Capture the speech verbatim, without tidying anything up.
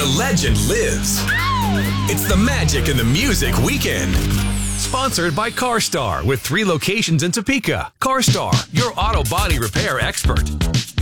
legend lives. It's the Magic and the Music Weekend. Sponsored by CarStar with three locations in Topeka. CarStar, your auto body repair expert.